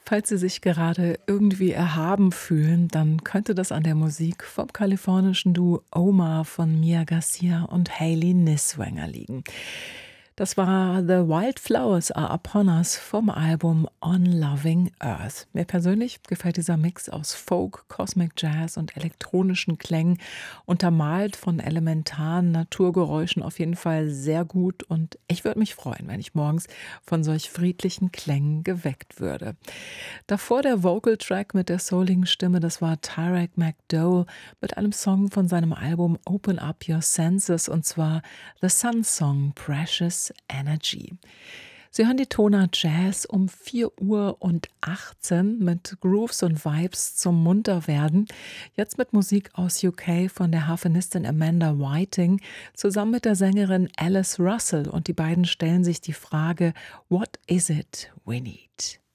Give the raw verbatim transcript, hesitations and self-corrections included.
Falls Sie sich gerade irgendwie erhaben fühlen, dann könnte das an der Musik vom kalifornischen Duo Omar von Mia Garcia und Hayley Niswanger liegen. Das war The Wildflowers Are Upon Us vom Album On Loving Earth. Mir persönlich gefällt dieser Mix aus Folk, Cosmic Jazz und elektronischen Klängen, untermalt von elementaren Naturgeräuschen, auf jeden Fall sehr gut, und ich würde mich freuen, wenn ich morgens von solch friedlichen Klängen geweckt würde. Davor der Vocal-Track mit der souligen Stimme, das war Tyrek McDowell mit einem Song von seinem Album Open Up Your Senses, und zwar The Sun Song Precious Energy. Sie hören die Tonart Jazz um vier Uhr und achtzehn mit Grooves und Vibes zum Munterwerden. Jetzt mit Musik aus U K von der Harfenistin Amanda Whiting zusammen mit der Sängerin Alice Russell, und die beiden stellen sich die Frage: What is it we need?